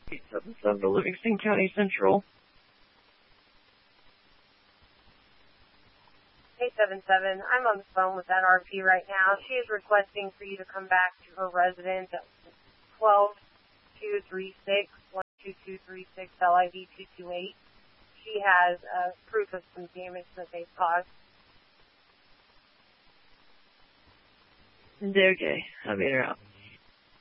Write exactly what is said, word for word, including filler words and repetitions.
eight seven seven to Livingston County Central. eight seven seven, I'm on the phone with that R P right now. She is requesting for you to come back to her residence at twelve two three six, one two two three six, L I V two two eight. She has uh, proof of some damage that they've caused. Okay, I'll meet her out.